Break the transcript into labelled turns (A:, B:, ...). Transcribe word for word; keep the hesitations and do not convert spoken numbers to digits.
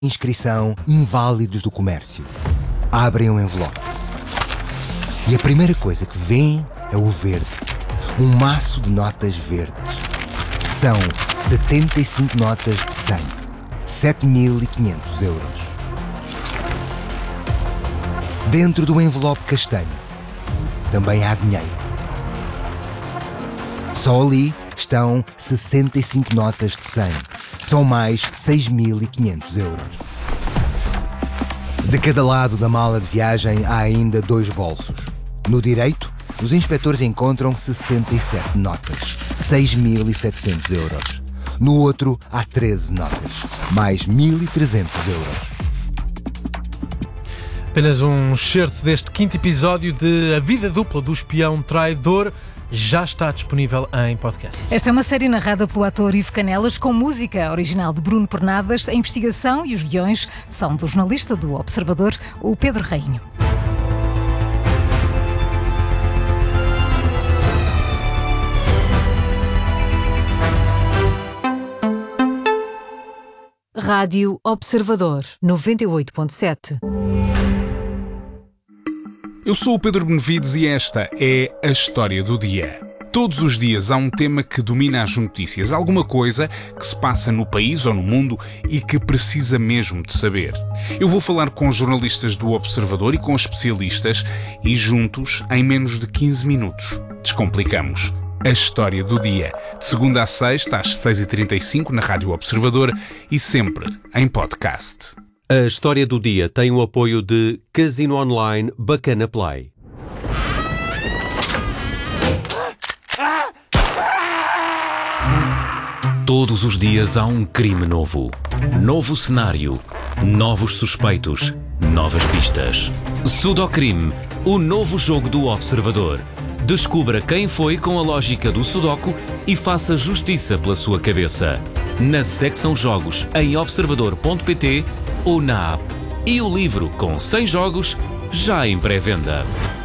A: inscrição inválidos do comércio. Abrem um envelope. E a primeira coisa que vem é o verde. Um maço de notas verdes. São setenta e cinco notas de cem. sete mil e quinhentos euros. Dentro do envelope castanho também há dinheiro. Só ali estão sessenta e cinco notas de cem. São mais seis mil e quinhentos euros. De cada lado da mala de viagem há ainda dois bolsos. No direito, os inspectores encontram sessenta e sete notas, seis mil e setecentos euros. No outro, há treze notas, mais mil e trezentos euros.
B: Apenas um excerto deste quinto episódio de A Vida Dupla do Espião Traidor já está disponível em podcast.
C: Esta é uma série narrada pelo ator Ivo Canelas com música original de Bruno Pernadas. A investigação e os guiões são do jornalista do Observador, o Pedro Rainho.
D: Rádio Observador, noventa e oito ponto sete.
E: Eu sou o Pedro Benevides e esta é a História do Dia. Todos os dias há um tema que domina as notícias, alguma coisa que se passa no país ou no mundo e que precisa mesmo de saber. Eu vou falar com jornalistas do Observador e com especialistas e juntos, em menos de quinze minutos, descomplicamos a História do Dia. De segunda a sexta, às seis e trinta e cinco, na Rádio Observador e sempre em podcast.
F: A História do Dia tem o apoio de Casino Online Bacana Play.
G: Todos os dias há um crime novo. Novo cenário. Novos suspeitos. Novas pistas. Sudocrime, o novo jogo do Observador. Descubra quem foi com a lógica do Sudoku e faça justiça pela sua cabeça. Na secção Jogos em observador ponto pt ou na app. E o livro com cem jogos já em pré-venda.